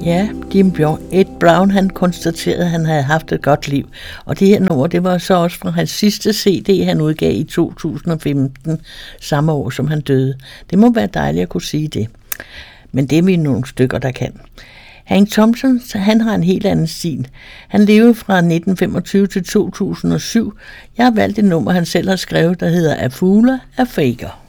Ja, Ed Brown, han konstaterede, at han havde haft et godt liv. Og det her nummer, det var så også fra hans sidste CD, han udgav i 2015, samme år som han døde. Det må være dejligt at kunne sige det. Men det er vi nogle stykker, der kan. Hank Thompson, han har en helt anden stil. Han levede fra 1925 til 2007. Jeg har valgt et nummer, han selv har skrevet, der hedder A Fool, A Faker.